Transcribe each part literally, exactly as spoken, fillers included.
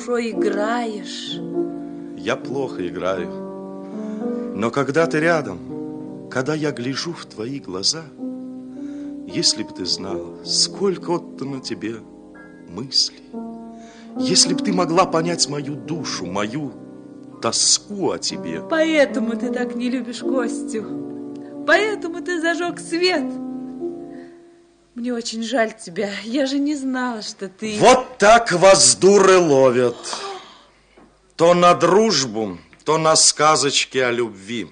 хорошо играешь. Я плохо играю. Но когда ты рядом, когда я гляжу в твои глаза, если бы ты знала, сколько отдано тебе мыслей, если бы ты могла понять мою душу, мою тоску о тебе. Поэтому ты так не любишь Костю. Поэтому ты зажег свет. Мне очень жаль тебя. Я же не знала, что ты... Вот так вас дуры ловят. То на дружбу, то на сказочки о любви.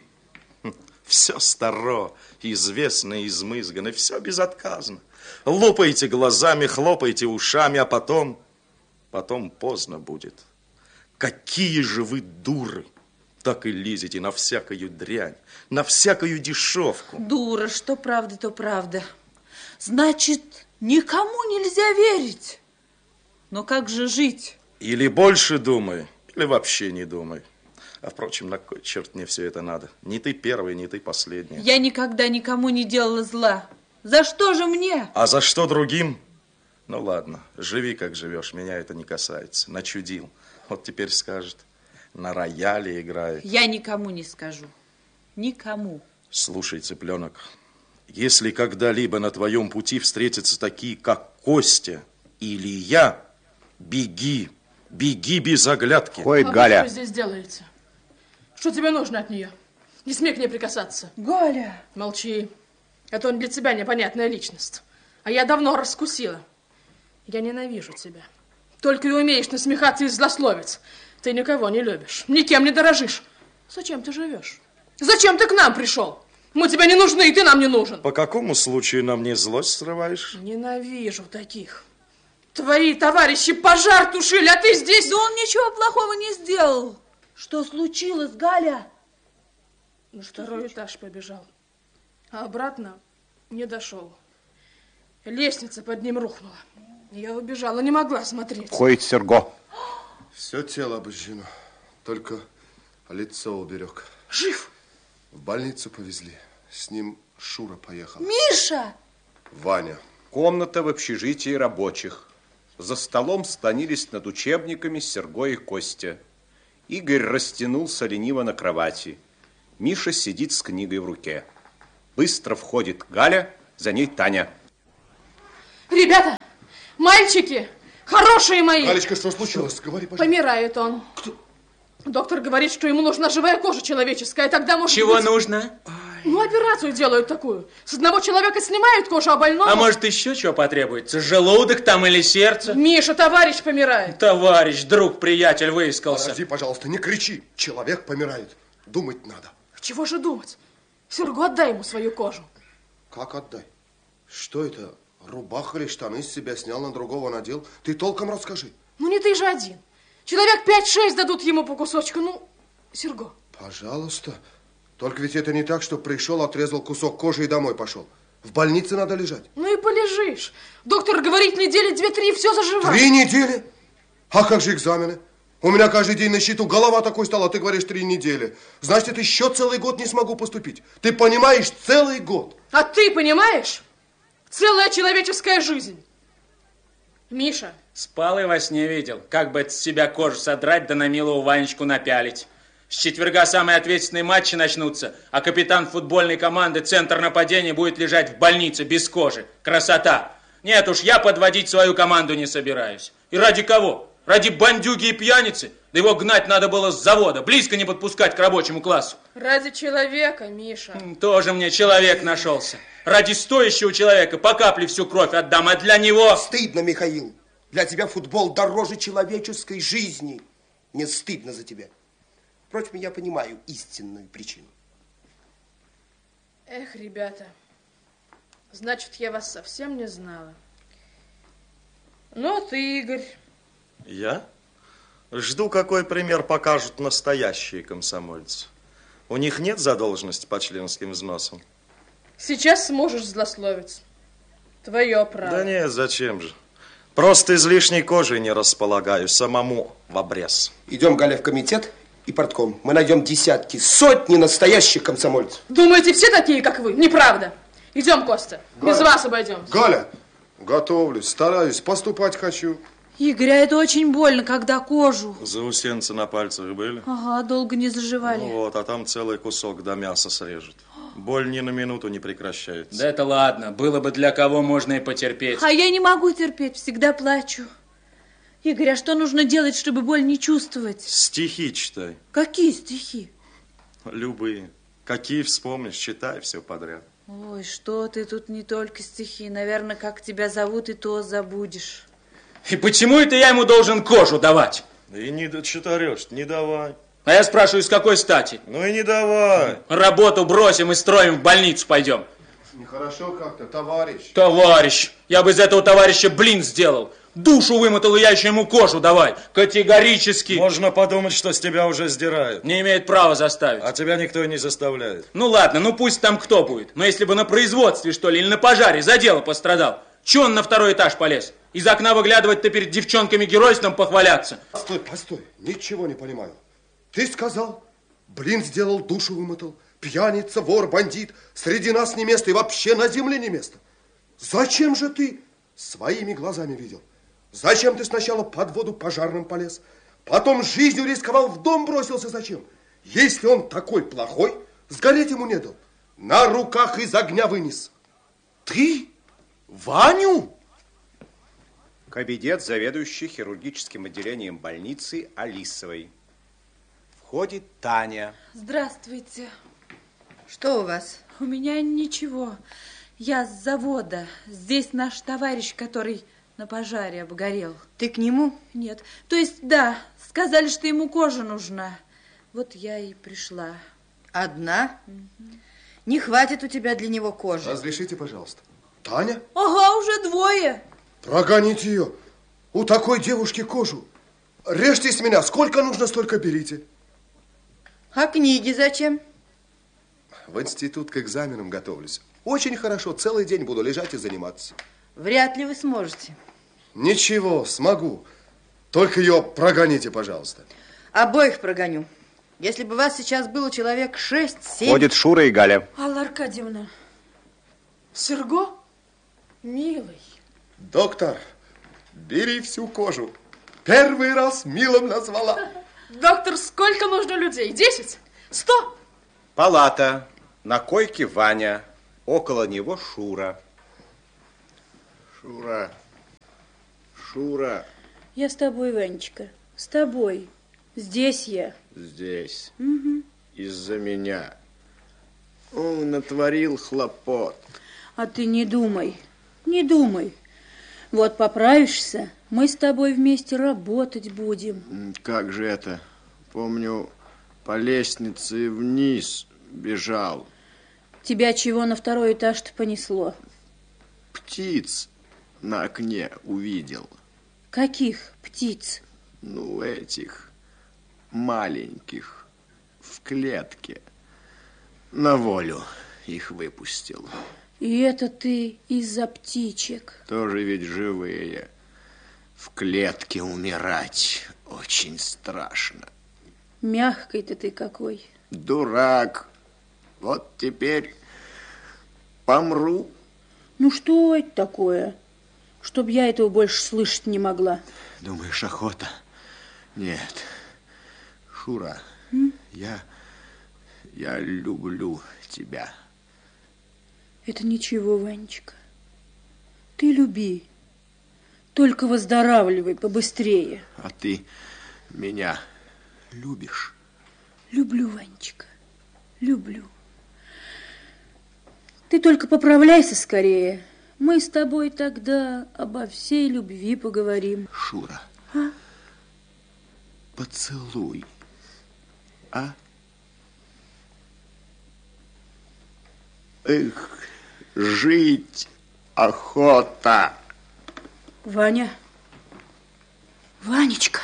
Все старо, известно, измызгано, все безотказно. Лупаете глазами, хлопаете ушами, а потом... Потом поздно будет. Какие же вы дуры! Так и лезете на всякую дрянь, на всякую дешевку. Дура, что правда, то правда. Значит, никому нельзя верить. Но как же жить? Или больше думай, или вообще не думай. А впрочем, на кой черт мне все это надо? Не ты первый, не ты последний. Я никогда никому не делала зла. За что же мне? А за что другим? Ну ладно, живи как живешь, меня это не касается. Начудил. Вот теперь скажет, на рояле играет. Я никому не скажу. Никому. Слушай, цыпленок, если когда-либо на твоем пути встретятся такие, как Костя или я, беги, беги без оглядки. Ходит Галя. А вы что здесь делаете? Что тебе нужно от нее? Не смей к ней прикасаться. Галя! Молчи. Это он для тебя непонятная личность. А я давно раскусила. Я ненавижу тебя. Только и умеешь насмехаться и злословить. Ты никого не любишь, никем не дорожишь. Зачем ты живешь? Зачем ты к нам пришел? Мы тебе не нужны, и ты нам не нужен. По какому случаю на мне злость срываешь? Ненавижу таких. Твои товарищи пожар тушили, а ты здесь... Да он ничего плохого не сделал. Что случилось, Галя? На второй этаж побежал, а обратно не дошел. Лестница под ним рухнула. Я убежала, не могла смотреть. Входит Серго. Все тело обожжено, только лицо уберег. Жив? В больницу повезли. С ним Шура поехал. Миша! Ваня. Комната в общежитии рабочих. За столом склонились над учебниками Серго и Костя. Игорь растянулся лениво на кровати. Миша сидит с книгой в руке. Быстро входит Галя, за ней Таня. Ребята, мальчики, хорошие мои. Галечка, что случилось? Говори, пожалуйста. Помирает он. Кто? Доктор говорит, что ему нужна живая кожа человеческая, тогда может Чего быть... нужно? Ну, операцию делают такую. С одного человека снимают кожу, а больного... А может, еще чего потребуется? Желудок там или сердце? Миша, товарищ помирает. Товарищ, друг, приятель выискался. Подожди, пожалуйста, не кричи. Человек помирает. Думать надо. Чего же думать? Серго, отдай ему свою кожу. Как отдай? Что это? Рубаха или штаны с себя снял, на другого надел? Ты толком расскажи. Ну, не ты же один. Человек пять-шесть дадут ему по кусочку. Ну, Серго. Пожалуйста. Только ведь это не так, что пришел, отрезал кусок кожи и домой пошел. В больнице надо лежать. Ну и полежишь. Доктор говорит, недели две-три, и все заживает. Три недели? А как же экзамены? У меня каждый день на счету голова такой стала, а ты говоришь три недели. Значит, еще целый год не смогу поступить. Ты понимаешь, целый год. А ты понимаешь? Целая человеческая жизнь. Миша. Спал и во сне видел, как бы с себя кожу содрать, да на милого Ванечку напялить. С четверга самые ответственные матчи начнутся, а капитан футбольной команды «Центр нападения» будет лежать в больнице без кожи. Красота! Нет уж, я подводить свою команду не собираюсь. И ради кого? Ради бандюги и пьяницы? Да его гнать надо было с завода, близко не подпускать к рабочему классу. Ради человека, Миша. Тоже мне человек нашелся. Ради стоящего человека по капле всю кровь отдам, а для него... Стыдно, Михаил. Для тебя футбол дороже человеческой жизни. Мне стыдно за тебя. Впрочем, я понимаю истинную причину. Эх, ребята, значит, я вас совсем не знала. Ну, а ты, Игорь? Я? Жду, какой пример покажут настоящие комсомольцы. У них нет задолженности по членским взносам? Сейчас сможешь злословить. Твое право. Да нет, зачем же? Просто излишней кожей не располагаю, самому в обрез. Идем, Галя, в комитет и портком. Мы найдем десятки, сотни настоящих комсомольцев. Думаете, все такие, как вы? Неправда. Идем, Костя. Галя. Без вас обойдемся. Галя, готовлюсь, стараюсь, поступать хочу. Игорь, а это очень больно, когда кожу. Заусенцы на пальцах были? Ага, долго не заживали. Ну вот, а там целый кусок до мяса срежут. Боль ни на минуту не прекращается. Да это ладно, было бы для кого можно и потерпеть. А я не могу терпеть, всегда плачу. Игорь, а что нужно делать, чтобы боль не чувствовать? Стихи читай. Какие стихи? Любые. Какие вспомнишь, читай все подряд. Ой, что ты тут не только стихи. Наверное, как тебя зовут, и то забудешь. И почему это я ему должен кожу давать? И не читарешь, не давай. А я спрашиваю, с какой стати? Ну и не давай. Работу бросим и строим, в больницу пойдем. Нехорошо как-то, товарищ. Товарищ, я бы из этого товарища блин сделал. Душу вымотал, и я еще ему кожу давай. Категорически. Можно подумать, что с тебя уже сдирают. Не имеет права заставить. А тебя никто и не заставляет. Ну ладно, ну пусть там кто будет. Но если бы на производстве, что ли, или на пожаре за дело пострадал, че он на второй этаж полез? Из окна выглядывать-то перед девчонками геройством похваляться. Постой, постой, ничего не понимаю. Ты сказал, блин сделал, душу вымотал, пьяница, вор, бандит, среди нас не место и вообще на земле не место. Зачем же ты своими глазами видел? Зачем ты сначала под воду пожарным полез, потом жизнью рисковал, в дом бросился? Зачем? Если он такой плохой, сгореть ему не дал. На руках из огня вынес. Ты? Ваню? Кабинет заведующей хирургическим отделением больницы Алисовой. Входит Таня. Здравствуйте. Что у вас? У меня ничего. Я с завода. Здесь наш товарищ, который на пожаре обгорел. Ты к нему? Нет. То есть, да, сказали, что ему кожа нужна. Вот я и пришла. Одна? Угу. Не хватит у тебя для него кожи. Разрешите, пожалуйста. Таня? Ага, уже двое. Прогоните ее. У такой девушки кожу. Режьте с меня. Сколько нужно, столько берите. А книги зачем? В институт к экзаменам готовлюсь. Очень хорошо. Целый день буду лежать и заниматься. Вряд ли вы сможете. Ничего, смогу. Только ее прогоните, пожалуйста. Обоих прогоню. Если бы вас сейчас было человек шесть-семь... Ходит Шура и Галя. Алла Аркадьевна, Серго, милый. Доктор, бери всю кожу. Первый раз милым назвала. Доктор, сколько нужно людей? Десять? Сто? Палата. На койке Ваня. Около него Шура. Шура, Шура. Я с тобой, Ванечка, с тобой. Здесь я. Здесь. Угу. Из-за меня. Он натворил хлопот. А ты не думай, не думай. Вот поправишься, мы с тобой вместе работать будем. Как же это? Помню, по лестнице вниз бежал. Тебя чего на второй этаж-то понесло? Птиц на окне увидел. Каких птиц? Ну, этих маленьких в клетке. На волю их выпустил. И это ты из-за птичек? Тоже ведь живые. В клетке умирать очень страшно. Мягкий-то ты какой. Дурак. Вот теперь помру. Ну что это такое? Чтоб я этого больше слышать не могла. Думаешь, охота? Нет. Шура, М? я, я люблю тебя. Это ничего, Ванечка. Ты люби. Только выздоравливай побыстрее. А ты меня любишь? Люблю, Ванечка, люблю. Ты только поправляйся скорее. Мы с тобой тогда обо всей любви поговорим. Шура, а? Поцелуй, а? Эх, жить охота. Ваня, Ванечка.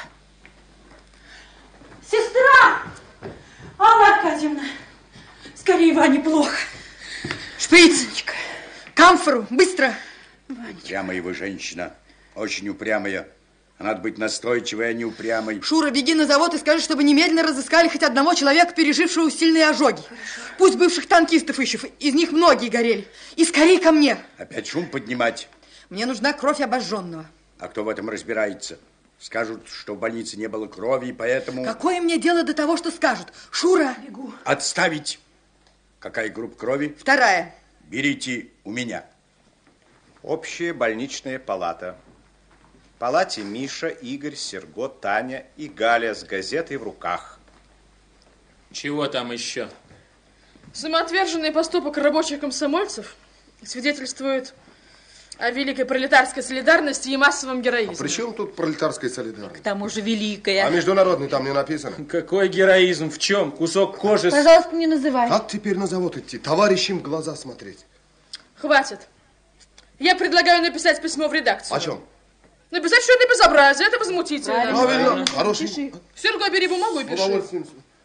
Сестра! Алла Аркадьевна, скорее, Ване плохо. Шприцничка, камфору, быстро. Ванечка. Упрямая вы женщина, очень упрямая. А надо быть настойчивой, а не упрямой. Шура, беги на завод и скажи, чтобы немедленно разыскали хоть одного человека, пережившего сильные ожоги. Хорошо. Пусть бывших танкистов ищут, из них многие горели. И скорей ко мне. Опять шум поднимать. Мне нужна кровь обожженного. А кто в этом разбирается? Скажут, что в больнице не было крови, и поэтому... Какое мне дело до того, что скажут? Шура! Бегу. Отставить. Какая группа крови? Вторая. Берите у меня. Общая больничная палата. В палате Миша, Игорь, Серго, Таня и Галя с газетой в руках. Чего там еще? Самоотверженный поступок рабочих комсомольцев свидетельствует о великой пролетарской солидарности и массовом героизме. А при чем тут пролетарская солидарность? К тому же великая. А международный там не написано. Какой героизм? В чем? Кусок кожи... Пожалуйста, не называй. Как теперь на завод идти? Товарищам в глаза смотреть. Хватит. Я предлагаю написать письмо в редакцию. О чем? Написать, что это безобразие, это возмутительно. Правильно. Хороший. Серго, бери бумагу и пиши. Удовольствием.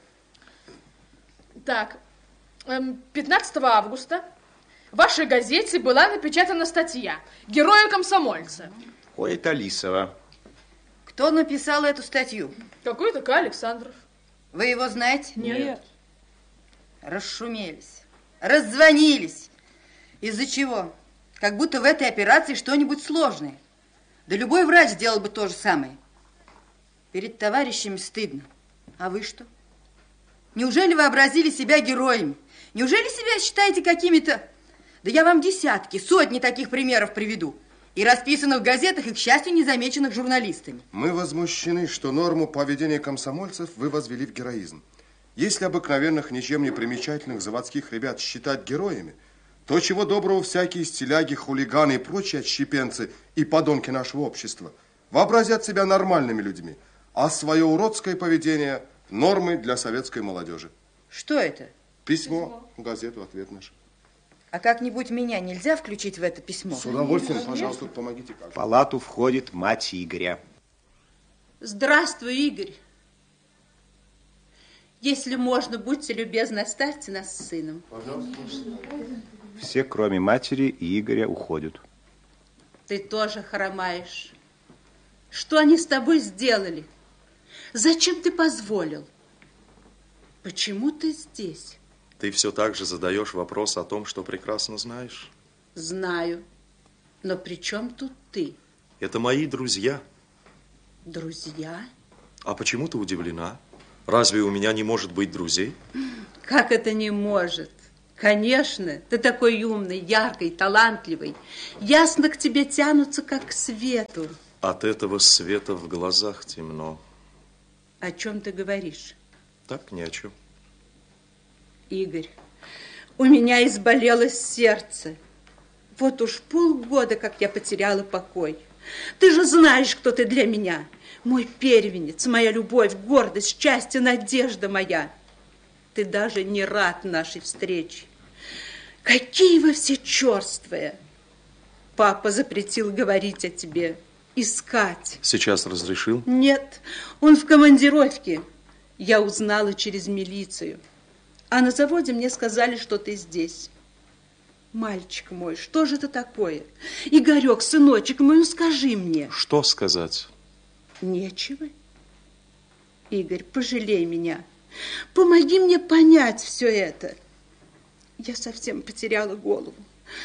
Так, эм, пятнадцатого августа в вашей газете была напечатана статья «Герои комсомольца». Ходит Алисова. Кто написал эту статью? Какой-то К. Александров. Вы его знаете? Нет. Расшумелись. Раззвонились. Из-за чего? Как будто в этой операции что-нибудь сложное. Да любой врач сделал бы то же самое. Перед товарищами стыдно. А вы что? Неужели вообразили себя героями? Неужели себя считаете какими-то... Да я вам десятки, сотни таких примеров приведу. И расписанных в газетах, и, к счастью, не замеченных журналистами. Мы возмущены, что норму поведения комсомольцев вы возвели в героизм. Если обыкновенных, ничем не примечательных заводских ребят считать героями, то чего доброго всякие стиляги, хулиганы и прочие отщепенцы и подонки нашего общества вообразят себя нормальными людьми, а свое уродское поведение – нормой для советской молодежи. Что это? Письмо, газету, ответ наш. А как-нибудь меня нельзя включить в это письмо? С удовольствием, пожалуйста, помогите. В палату входит мать Игоря. Здравствуй, Игорь. Если можно, будьте любезны, оставьте нас с сыном. Пожалуйста. Все, кроме матери и Игоря, уходят. Ты тоже хромаешь. Что они с тобой сделали? Зачем ты позволил? Почему ты здесь? Ты все так же задаешь вопрос о том, что прекрасно знаешь. Знаю. Но при чем тут ты? Это мои друзья. Друзья? А почему ты удивлена? Разве у меня не может быть друзей? Как это не может? Конечно, ты такой умный, яркий, талантливый. Ясно, к тебе тянутся, как к свету. От этого света в глазах темно. О чем ты говоришь? Так, ни о чем. Игорь, у меня изболелось сердце. Вот уж полгода, как я потеряла покой. Ты же знаешь, кто ты для меня. Мой первенец, моя любовь, гордость, счастье, надежда моя. Ты даже не рад нашей встрече. Какие вы все черствые. Папа запретил говорить о тебе, искать. Сейчас разрешил? Нет, он в командировке. Я узнала через милицию. А на заводе мне сказали, что ты здесь. Мальчик мой, что же это такое? Игорек, сыночек мой, ну скажи мне. Что сказать? Нечего. Игорь, пожалей меня. Помоги мне понять все это. Я совсем потеряла голову.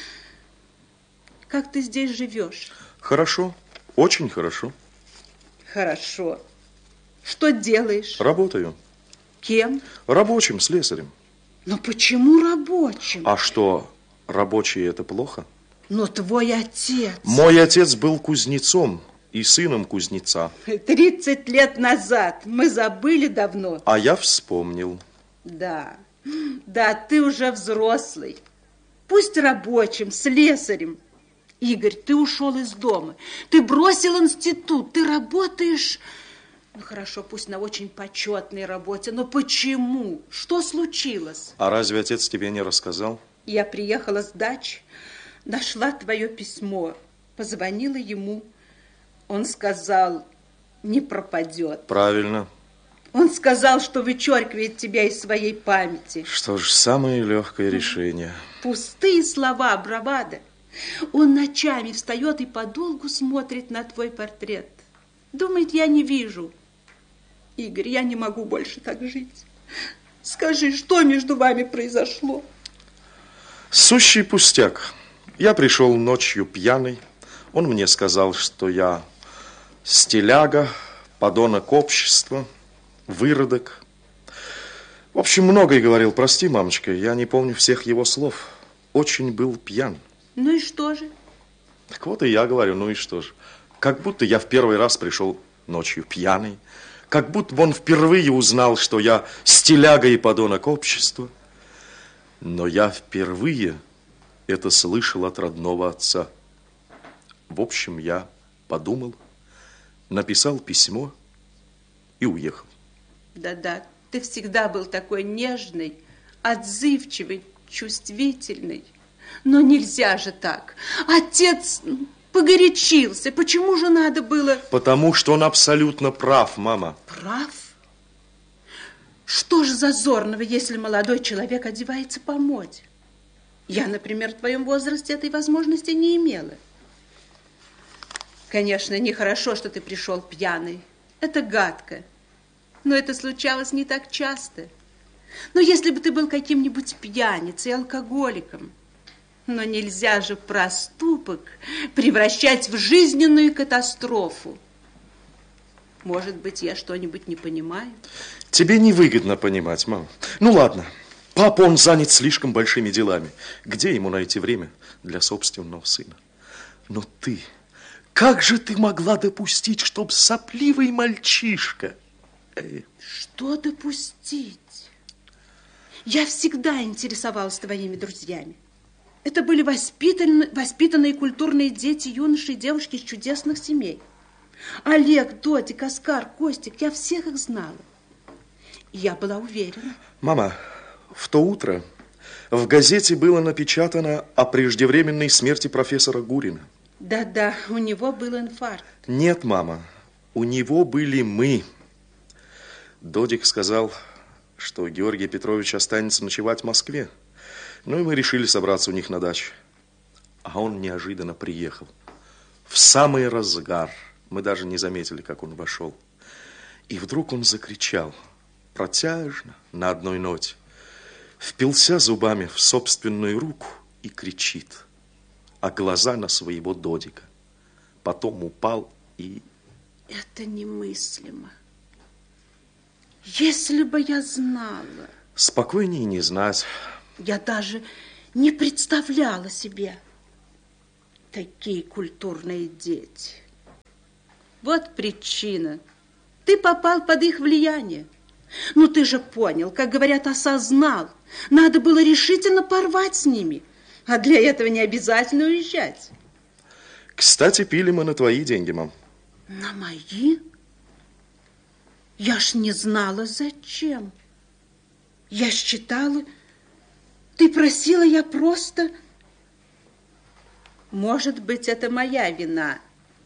Как ты здесь живешь? Хорошо, очень хорошо. Хорошо. Что делаешь? Работаю. Кем? Рабочим, слесарем. Но почему рабочим? А что, рабочие это плохо? Но твой отец... Мой отец был кузнецом и сыном кузнеца. Тридцать лет назад. Мы забыли давно. А я вспомнил. Да, да, ты уже взрослый. Пусть рабочим, слесарем. Игорь, ты ушел из дома. Ты бросил институт. Ты работаешь... Ну, хорошо, пусть на очень почетной работе. Но почему? Что случилось? А разве отец тебе не рассказал? Я приехала с дачи, нашла твое письмо, позвонила ему. Он сказал, не пропадет. Правильно. Он сказал, что вычеркивает тебя из своей памяти. Что ж, самое легкое решение. Пустые слова, бравада. Он ночами встает и подолгу смотрит на твой портрет. Думает, я не вижу. Игорь, я не могу больше так жить. Скажи, что между вами произошло? Сущий пустяк. Я пришел ночью пьяный. Он мне сказал, что я стиляга, подонок общества, выродок. В общем, многое говорил. Прости, мамочка, я не помню всех его слов. Очень был пьян. Ну и что же? Так вот и я говорю, ну и что же. Как будто я в первый раз пришел ночью пьяный. Как будто он впервые узнал, что я стиляга и подонок общества. Но я впервые это слышал от родного отца. В общем, я подумал, написал письмо и уехал. Да-да, ты всегда был такой нежный, отзывчивый, чувствительный. Но нельзя же так. Отец погорячился. Почему же надо было... Потому что он абсолютно прав, мама. Прав? Что же зазорного, если молодой человек одевается по моде? Я, например, в твоем возрасте этой возможности не имела. Конечно, нехорошо, что ты пришел пьяный. Это гадко. Но это случалось не так часто. Но если бы ты был каким-нибудь пьяницей, алкоголиком... Но нельзя же проступок превращать в жизненную катастрофу. Может быть, я что-нибудь не понимаю? Тебе невыгодно понимать, мам. Ну ладно, папа, он занят слишком большими делами. Где ему найти время для собственного сына? Но ты, как же ты могла допустить, чтоб сопливый мальчишка... Эй. Что допустить? Я всегда интересовалась твоими друзьями. Это были воспитанные, воспитанные культурные дети, юноши и девушки из чудесных семей. Олег, Додик, Оскар, Костик, я всех их знала. И я была уверена. Мама, в то утро в газете было напечатано о преждевременной смерти профессора Гурина. Да-да, у него был инфаркт. Нет, мама, у него были мы. Додик сказал, что Георгий Петрович останется ночевать в Москве. Ну и мы решили собраться у них на даче. А он неожиданно приехал. В самый разгар. Мы даже не заметили, как он вошел. И вдруг он закричал, протяжно, на одной ноте. Впился зубами в собственную руку и кричит, а глаза на своего Додика. Потом упал и... Это немыслимо. Если бы я знала... Спокойнее не знать... Я даже не представляла себе. Такие культурные дети. Вот причина. Ты попал под их влияние. Ну, ты же понял, как говорят, осознал. Надо было решительно порвать с ними. А для этого не обязательно уезжать. Кстати, пили мы на твои деньги, мам. На мои? Я ж не знала, зачем. Я считала... Ты просила, я просто... Может быть, это моя вина.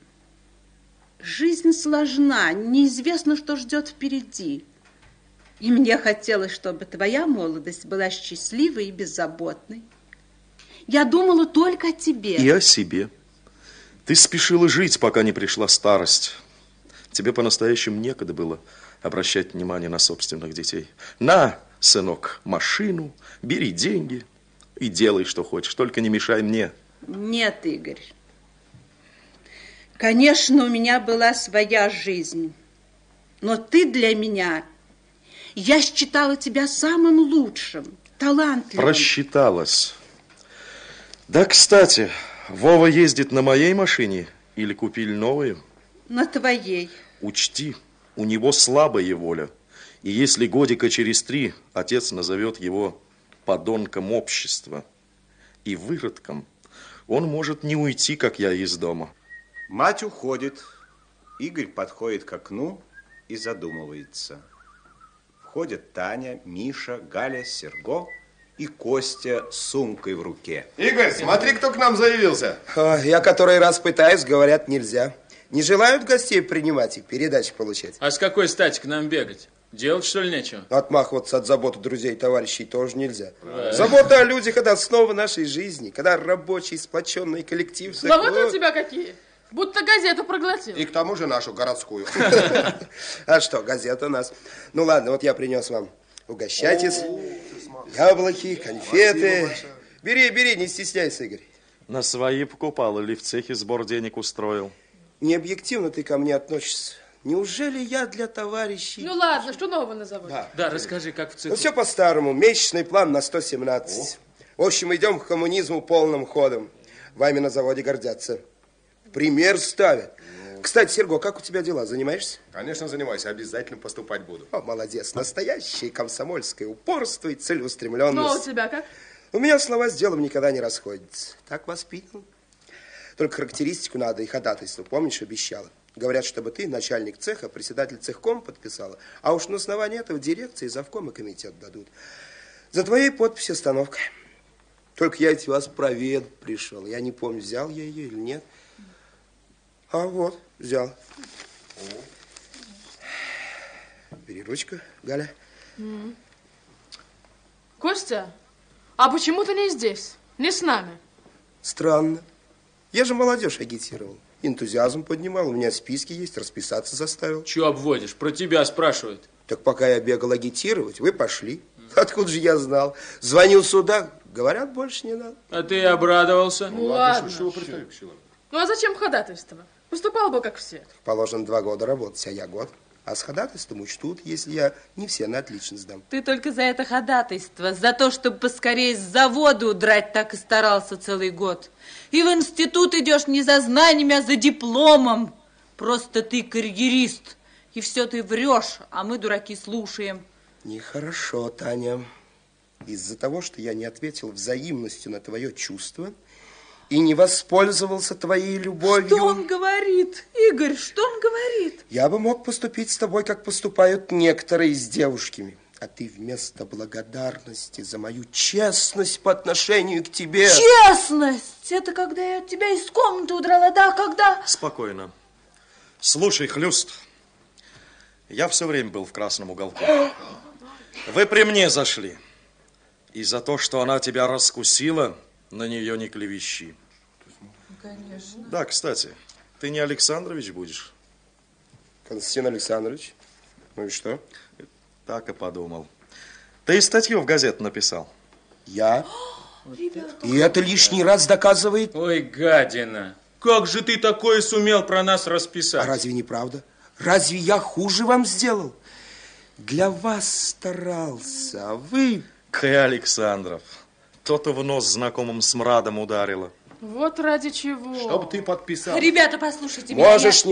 Жизнь сложна, неизвестно, что ждет впереди. И мне хотелось, чтобы твоя молодость была счастливой и беззаботной. Я думала только о тебе. И о себе. Ты спешила жить, пока не пришла старость. Тебе по-настоящему некогда было обращать внимание на собственных детей. На, сынок, машину, бери деньги и делай, что хочешь, только не мешай мне. Нет, Игорь. Конечно, у меня была своя жизнь, но ты для меня... Я считала тебя самым лучшим, талантливым. Просчиталась. Да, кстати, Вова ездит на моей машине или купили новую? На твоей. Учти, у него слабая воля. И если годика через три отец назовет его подонком общества и выродком, он может не уйти, как я, из дома. Мать уходит. Игорь подходит к окну и задумывается. Входят Таня, Миша, Галя, Серго и Костя с сумкой в руке. Игорь, смотри, кто к нам заявился. О, я который раз пытаюсь, говорят, нельзя. Не желают гостей принимать и передачи получать. А с какой стати к нам бегать? Делать, что ли, нечего? Отмахиваться от заботы друзей и товарищей тоже нельзя. Да. Забота о людях – это основа нашей жизни. Когда рабочий, сплоченный коллектив... Слова-то у тебя какие? Будто газету проглотил. И к тому же нашу городскую. А что, газета нас. Ну ладно, вот я принес вам. Угощайтесь. Яблоки, конфеты. Бери, бери, не стесняйся, Игорь. На свои покупал или в цехе сбор денег устроил? необъективно ты ко мне относишься. Неужели я для товарищей... Ну ладно, что нового на заводе? Да, Да, расскажи, как в цеху. Ну, все по-старому. Месячный план на сто семнадцать. О. В общем, идем к коммунизму полным ходом. Вами на заводе гордятся. Пример ставят. Ну. Кстати, Серго, как у тебя дела? Занимаешься? Конечно, занимаюсь. Обязательно поступать буду. О, молодец. Настоящее комсомольское упорство и целеустремленность. Ну, а у тебя как? У меня слова с делом никогда не расходятся. Так воспитан. Только характеристику надо и ходатайство. Помнишь, обещала? Говорят, чтобы ты, начальник цеха, председатель цехком подписала. А уж на основании этого дирекции, завком и комитет дадут. За твоей подписью остановка. Только я ведь вас проведать пришел. Я не помню, взял я ее или нет. А вот, взял. Бери ручку, Галя. Mm. Костя, а почему ты не здесь? Не с нами? Странно. Я же молодежь агитировал. Энтузиазм поднимал, у меня списки есть, расписаться заставил. Чего обводишь? Про тебя спрашивают. Так пока я бегал агитировать, вы пошли. Откуда же я знал? Звонил сюда, говорят, больше не надо. А ты обрадовался? Ну ладно. Ну а зачем ходатайство? Поступал бы, как все. Положено два года работать, а я год. А с ходатайством учтут, если я не все на отлично сдам. Ты только за это ходатайство, за то, чтобы поскорее с завода удрать, так и старался целый год. И в институт идешь не за знаниями, а за дипломом. Просто ты карьерист, и все ты врешь, а мы, дураки, слушаем. Нехорошо, Таня. Из-за того, что я не ответил взаимностью на твое чувство и не воспользовался твоей любовью... Что он говорит, Игорь, что он говорит? Я бы мог поступить с тобой, как поступают некоторые с девушками. А ты вместо благодарности за мою честность по отношению к тебе... Честность? Это когда я от тебя из комнаты удрала, да? Когда... Спокойно. Слушай, Хлюст, я все время был в красном уголку. Вы при мне зашли. И за то, что она тебя раскусила, на нее не клевещи. Конечно. Да, кстати, ты не Александрович будешь? Константин Александрович. Ну и что? Так и подумал. Ты статью в газету написал? Я? И это лишний раз доказывает... Ой, гадина. Как же ты такое сумел про нас расписать? А разве не правда? Разве я хуже вам сделал? Для вас старался, а вы... Ты, Александров, то-то в нос знакомым смрадом ударило. Вот ради чего. Чтоб ты подписал. Ребята, послушайте меня. Можешь не